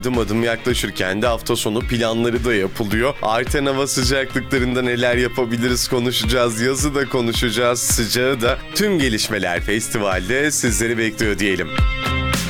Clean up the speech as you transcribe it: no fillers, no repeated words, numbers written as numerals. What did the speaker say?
Adım adım yaklaşırken de hafta sonu planları da yapılıyor. Artan hava sıcaklıklarında neler yapabiliriz konuşacağız. Yazı da konuşacağız, sıcağı da. Tüm gelişmeler festivalde sizleri bekliyor diyelim.